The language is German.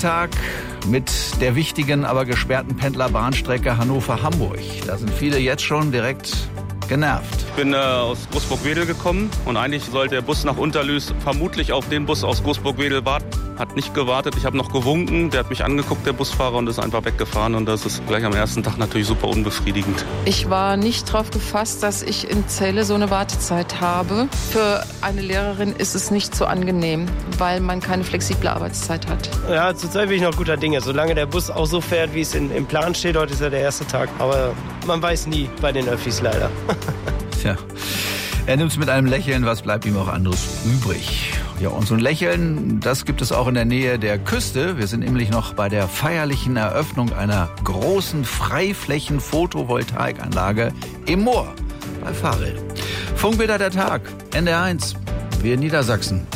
Tag mit der wichtigen, aber gesperrten Pendlerbahnstrecke Hannover-Hamburg. Da sind viele jetzt schon direkt genervt. Ich bin aus Großburg-Wedel gekommen und eigentlich sollte der Bus nach Unterlüß vermutlich auf den Bus aus Großburg-Wedel warten. Hat nicht gewartet, ich habe noch gewunken, der hat mich angeguckt, der Busfahrer, und ist einfach weggefahren, und das ist gleich am ersten Tag natürlich super unbefriedigend. Ich war nicht darauf gefasst, dass ich in Celle so eine Wartezeit habe. Für eine Lehrerin ist es nicht so angenehm, weil man keine flexible Arbeitszeit hat. Ja, zurzeit bin ich noch guter Dinge, solange der Bus auch so fährt, wie es im Plan steht. Heute ist ja der erste Tag, aber man weiß nie bei den Öffis leider. Tja, er nimmt es mit einem Lächeln, was bleibt ihm auch anderes übrig? Ja, und so ein Lächeln, das gibt es auch in der Nähe der Küste. Wir sind nämlich noch bei der feierlichen Eröffnung einer großen Freiflächen-Photovoltaikanlage im Moor bei Varel. Funkbilder der Tag, NDR 1, wir in Niedersachsen.